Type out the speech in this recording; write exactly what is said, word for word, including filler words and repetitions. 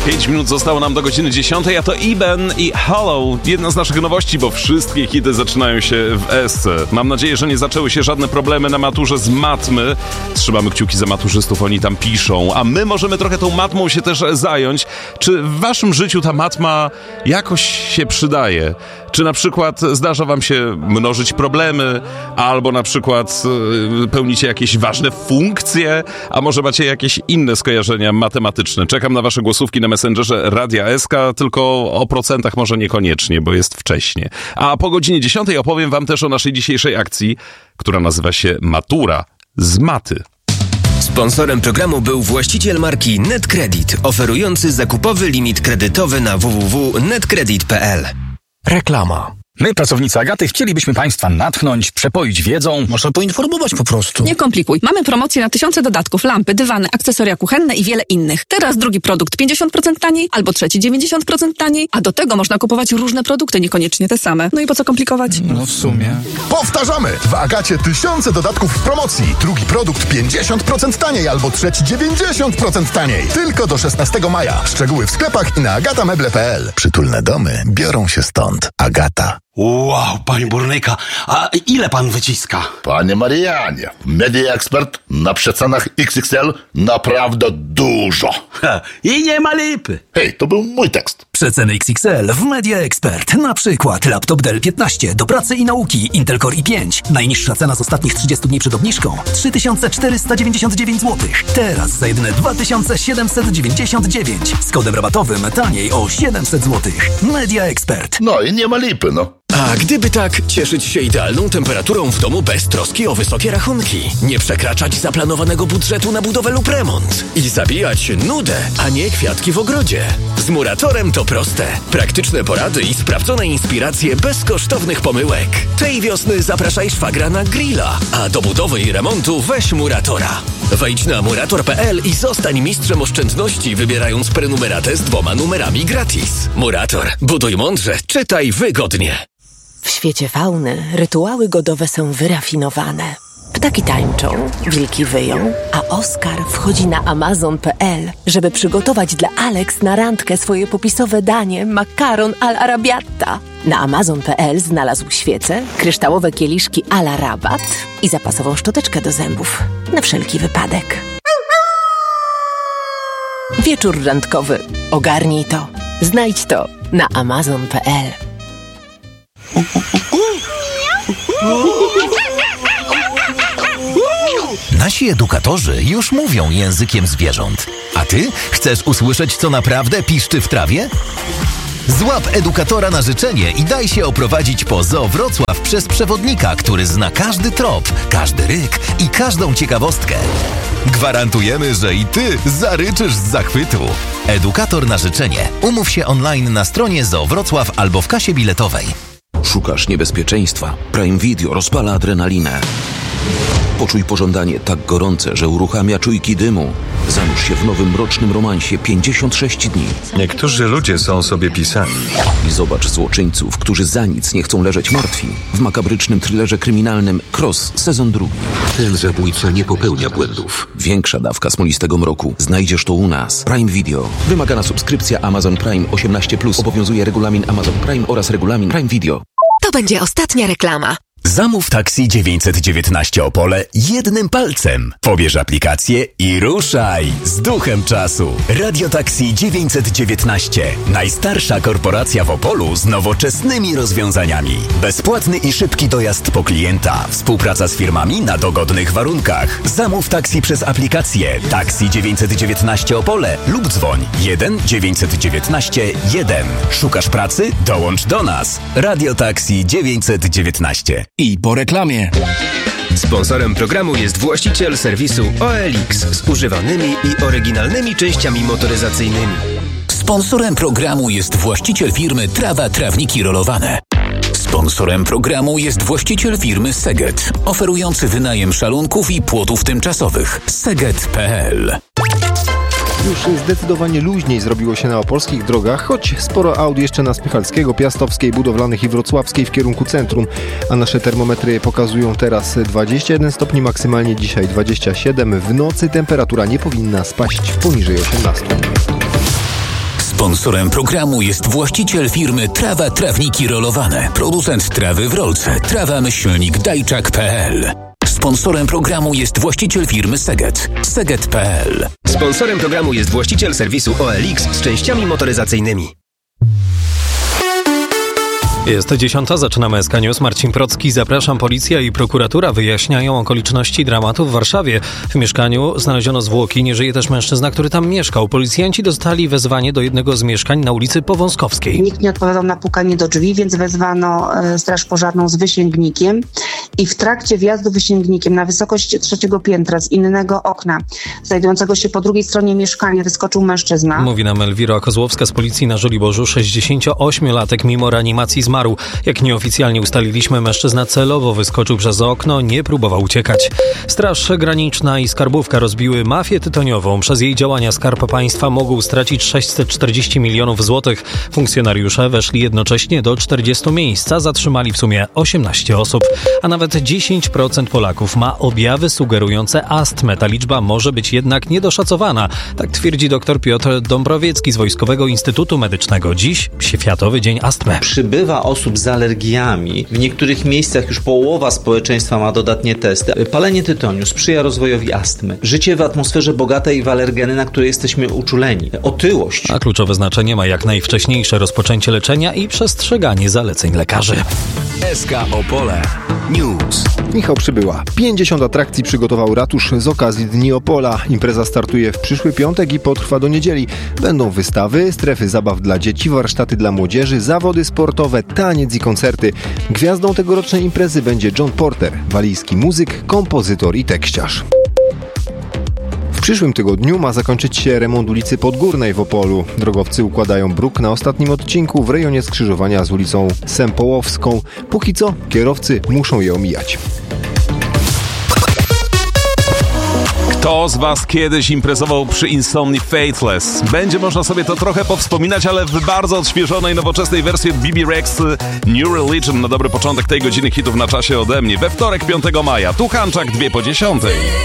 Pięć minut zostało nam do godziny dziesiątej, a to Iben i Hollow. Jedna z naszych nowości, bo wszystkie hity zaczynają się w esce. Mam nadzieję, że nie zaczęły się żadne problemy na maturze z matmy. Trzymamy kciuki za maturzystów, oni tam piszą. A my możemy trochę tą matmą się też zająć. Czy w waszym życiu ta matma jakoś się przydaje? Czy na przykład zdarza wam się mnożyć problemy, albo na przykład y, pełnicie jakieś ważne funkcje, a może macie jakieś inne skojarzenia matematyczne? Czekam na wasze głosówki na Messengerze Radia S K, tylko o procentach może niekoniecznie, bo jest wcześnie. A po godzinie dziesiątej opowiem wam też o naszej dzisiejszej akcji, która nazywa się Matura z maty. Sponsorem programu był właściciel marki NetCredit, oferujący zakupowy limit kredytowy na w w w kropka netcredit kropka p l. Reklama. My, pracownicy Agaty, chcielibyśmy Państwa natchnąć, przepoić wiedzą. Można poinformować po prostu. Nie komplikuj. Mamy promocję na tysiące dodatków, lampy, dywany, akcesoria kuchenne i wiele innych. Teraz drugi produkt pięćdziesiąt procent taniej, albo trzeci dziewięćdziesiąt procent taniej, a do tego można kupować różne produkty, niekoniecznie te same. No i po co komplikować? No w sumie. Powtarzamy! W Agacie tysiące dodatków w promocji. Drugi produkt pięćdziesiąt procent taniej, albo trzeci dziewięćdziesiąt procent taniej. Tylko do szesnastego maja. Szczegóły w sklepach i na agatameble kropka p l. Przytulne domy biorą się stąd. Agata. Wow, panie burnyka, a ile pan wyciska? Panie Marianie, Media Expert na przecenach X X L naprawdę dużo. Ha, i nie ma lipy. Hej, to był mój tekst. Przeceny X X L w Media Expert. Na przykład laptop Dell piętnaście do pracy i nauki Intel Core i pięć. Najniższa cena z ostatnich trzydziestu dni przed obniżką trzy tysiące czterysta dziewięćdziesiąt dziewięć złotych. Teraz za jedyne dwa tysiące siedemset dziewięćdziesiąt dziewięć. Z kodem rabatowym taniej o siedemset złotych. Media Expert. No i nie ma lipy, no. A gdyby tak, cieszyć się idealną temperaturą w domu bez troski o wysokie rachunki, nie przekraczać zaplanowanego budżetu na budowę lub remont i zabijać nudę, a nie kwiatki w ogrodzie. Z Muratorem to proste. Praktyczne porady i sprawdzone inspiracje bez kosztownych pomyłek. Tej wiosny zapraszaj szwagra na grilla, a do budowy i remontu weź Muratora. Wejdź na murator kropka p l i zostań mistrzem oszczędności, wybierając prenumeratę z dwoma numerami gratis. Murator. Buduj mądrze, czytaj wygodnie. W świecie fauny rytuały godowe są wyrafinowane. Ptaki tańczą, wilki wyją, a Oskar wchodzi na amazon kropka p l, żeby przygotować dla Alex na randkę swoje popisowe danie makaron all'arabiata. Na amazon kropka p l znalazł świece, kryształowe kieliszki à la rabat i zapasową szczoteczkę do zębów. Na wszelki wypadek. Wieczór randkowy. Ogarnij to. Znajdź to na amazon kropka p l. Nasi edukatorzy już mówią językiem zwierząt. A ty chcesz usłyszeć, co naprawdę piszczy w trawie? Złap edukatora na życzenie i daj się oprowadzić po Zoo Wrocław przez przewodnika, który zna każdy trop, każdy ryk i każdą ciekawostkę. Gwarantujemy, że i ty zaryczysz z zachwytu. Edukator na życzenie. Umów się online na stronie Zoo Wrocław albo w kasie biletowej. Szukasz niebezpieczeństwa? Prime Video rozpala adrenalinę. Poczuj pożądanie tak gorące, że uruchamia czujki dymu. Zanurz się w nowym mrocznym romansie pięćdziesiąt sześć dni. Niektórzy ludzie są sobie pisani. I zobacz złoczyńców, którzy za nic nie chcą leżeć martwi. W makabrycznym thrillerze kryminalnym Cross, sezon drugi. Ten zabójca nie popełnia błędów. Większa dawka smolistego mroku. Znajdziesz to u nas. Prime Video. Wymagana subskrypcja Amazon Prime osiemnaście plus. Obowiązuje regulamin Amazon Prime oraz regulamin Prime Video. To będzie ostatnia reklama. Zamów taksi dziewięćset dziewiętnaście Opole jednym palcem. Pobierz aplikację i ruszaj z duchem czasu. Radio Taksi dziewięćset dziewiętnaście. Najstarsza korporacja w Opolu z nowoczesnymi rozwiązaniami. Bezpłatny i szybki dojazd po klienta. Współpraca z firmami na dogodnych warunkach. Zamów taksi przez aplikację Taksi dziewięćset dziewiętnaście Opole lub dzwoń jeden dziewięćset dziewiętnaście jeden. Szukasz pracy? Dołącz do nas. Radio Taksi dziewięćset dziewiętnaście. I po reklamie. Sponsorem programu jest właściciel serwisu O L X z używanymi i oryginalnymi częściami motoryzacyjnymi. Sponsorem programu jest właściciel firmy Trawa Trawniki Rolowane. Sponsorem programu jest właściciel firmy Seget, oferujący wynajem szalunków i płotów tymczasowych. seget kropka p l. Już zdecydowanie luźniej zrobiło się na opolskich drogach, choć sporo aut jeszcze na Spychalskiego, Piastowskiej, Budowlanych i Wrocławskiej w kierunku centrum, a nasze termometry pokazują teraz dwadzieścia jeden stopni, maksymalnie dzisiaj dwadzieścia siedem. W nocy temperatura nie powinna spaść poniżej osiemnaście. Sponsorem programu jest właściciel firmy Trawa Trawniki Rolowane. Producent trawy w rolce. Trawa myślnik dajczak kropka pe el. Sponsorem programu jest właściciel firmy Seget. Seget kropka pe el. Sponsorem programu jest właściciel serwisu O L X z częściami motoryzacyjnymi. Jest dziesiąta, zaczynamy S K News. Marcin Procki, zapraszam. Policja i prokuratura wyjaśniają okoliczności dramatu w Warszawie. W mieszkaniu znaleziono zwłoki, nie żyje też mężczyzna, który tam mieszkał. Policjanci dostali wezwanie do jednego z mieszkań na ulicy Powązkowskiej. Nikt nie odpowiadał na pukanie do drzwi, więc wezwano e, straż pożarną z wysięgnikiem i w trakcie wjazdu wysięgnikiem na wysokość trzeciego piętra z innego okna, znajdującego się po drugiej stronie mieszkania, wyskoczył mężczyzna. Mówi nam Elwira Kozłowska z policji na Żoliborzu. sześćdziesięcioośmiolatek mimo reanimacji zmarł. Jak nieoficjalnie ustaliliśmy, mężczyzna celowo wyskoczył przez okno, nie próbował uciekać. Straż Graniczna i Skarbówka rozbiły mafię tytoniową. Przez jej działania Skarb Państwa mógł stracić sześćset czterdzieści milionów złotych. Funkcjonariusze weszli jednocześnie do czterdziestu miejsc, a zatrzymali w sumie osiemnaście osób. A nawet dziesięć procent Polaków ma objawy sugerujące astmę. Ta liczba może być jednak niedoszacowana. Tak twierdzi dr Piotr Dąbrowiecki z Wojskowego Instytutu Medycznego. Dziś Światowy Dzień Astmy. Przybywa osób z alergiami. W niektórych miejscach już połowa społeczeństwa ma dodatnie testy. Palenie tytoniu sprzyja rozwojowi astmy. Życie w atmosferze bogatej w alergeny, na które jesteśmy uczuleni. Otyłość. A kluczowe znaczenie ma jak najwcześniejsze rozpoczęcie leczenia i przestrzeganie zaleceń lekarzy. S K Opole News. Michał Przybyła. pięćdziesiąt atrakcji przygotował ratusz z okazji Dni Opola. Impreza startuje w przyszły piątek i potrwa do niedzieli. Będą wystawy, strefy zabaw dla dzieci, warsztaty dla młodzieży, zawody sportowe, taniec i koncerty. Gwiazdą tegorocznej imprezy będzie John Porter, walijski muzyk, kompozytor i tekściarz. W przyszłym tygodniu ma zakończyć się remont ulicy Podgórnej w Opolu. Drogowcy układają bruk na ostatnim odcinku w rejonie skrzyżowania z ulicą Sempołowską. Póki co kierowcy muszą je omijać. Kto z was kiedyś imprezował przy Insomni Faithless? Będzie można sobie to trochę powspominać, ale w bardzo odświeżonej, nowoczesnej wersji od B B Rex New Religion na dobry początek tej godziny hitów na czasie ode mnie. We wtorek, piątego maja. Tu Hanczak, dwie po dziesiątej.